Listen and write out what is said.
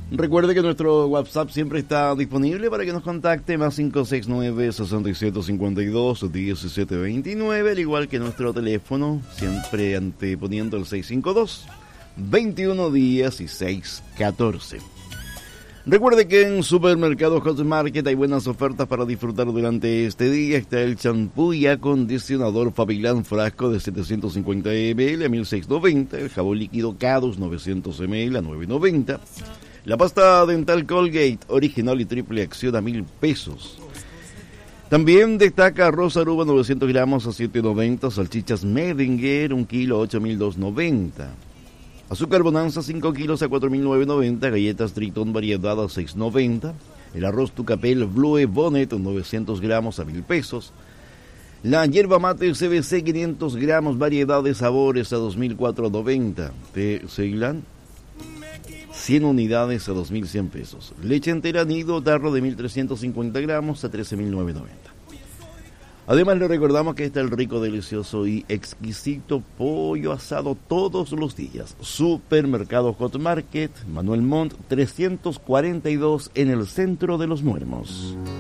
Recuerde que nuestro WhatsApp siempre está disponible para que nos contacte, más 569-6752-1729, al igual que nuestro teléfono, siempre anteponiendo el 652-2116-14. Recuerde que en Supermercados Hot Market hay buenas ofertas para disfrutar durante este día. Está el champú y acondicionador Fabilan frasco de 750 ml a 1.690, el jabón líquido Cadus 900 ml a 9.90, la pasta dental Colgate original y triple acción a 1.000 pesos. También destaca arroz Aruba 900 gramos a 7.90, salchichas Medinger 1 kilo 8.290. Azúcar Bonanza 5 kilos a 4.990, galletas Triton variedad a 6.90, el arroz Tucapel Blue Bonnet 900 gramos a 1.000 pesos, la hierba mate CBC 500 gramos variedad de sabores a 2.490, té Ceilán 100 unidades a 2.100 pesos, leche entera nido tarro de 1.350 gramos a 13.990. Además le recordamos que está el rico, delicioso y exquisito pollo asado todos los días. Supermercado Hot Market, Manuel Montt 342 en el centro de Los Muermos.